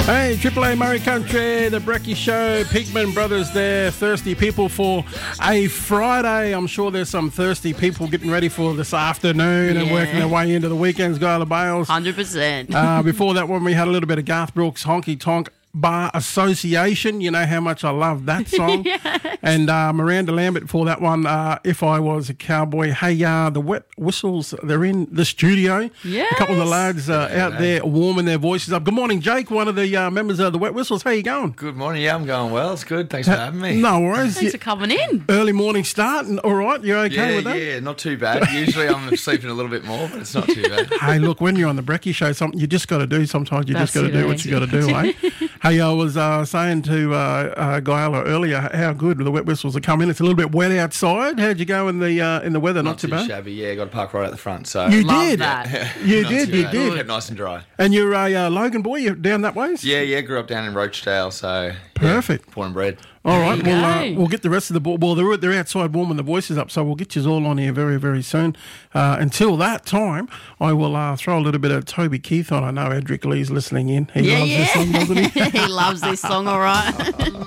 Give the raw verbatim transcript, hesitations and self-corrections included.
Hey, Triple A Murray Country, the Brecky Show, Pigman Brothers there, thirsty people for a Friday. I'm sure there's some thirsty people getting ready for this afternoon Yeah. and working their way into the weekends, Guyla Bales. one hundred percent. Uh, before that one, we had a little bit of Garth Brooks, Honky Tonk Bar Association. You know how much I love that song. Yes. And uh, Miranda Lambert for that one, uh, If I Was a Cowboy. Hey, uh, the Wet Whistles, they're in the studio. Yes. A couple of the lads uh, out there warming their voices up. Good morning, Jake, one of the uh, members of the Wet Whistles. How you going? Good morning. Yeah, I'm going well. It's good. Thanks for having me. No worries. Thanks for coming in. Early morning start. and All right, you're okay yeah, with that? yeah, not too bad. Usually I'm sleeping a little bit more, but it's not too bad. Hey, look, when you're on the Brecky Show, something you just got to do. Sometimes you That's just got to it, do what eh? you got to do, eh? Hey, I was uh, saying to uh, uh, Guyla earlier how good the Wet Whistles are coming. It's a little bit wet outside. How'd you go in the uh, in the weather? Not, Not too too bad. shabby. Yeah, got to park right at the front. So You Love did. that. You Not did. too You bad. did. Kept nice and dry. And you're a uh, Logan boy. You're down that ways. Yeah, yeah. Grew up down in Rochdale, so Perfect. Yeah, born and bred. All right, There you well, uh, go. we'll get the rest of the ball. Well, they're, they're outside warming the voices up, so we'll get you all on here very, very soon. Uh, until that time, I will uh, throw a little bit of Toby Keith on. I know Edric Lee's listening in. He Yeah, loves yeah. this song, doesn't he? He loves this song, all right.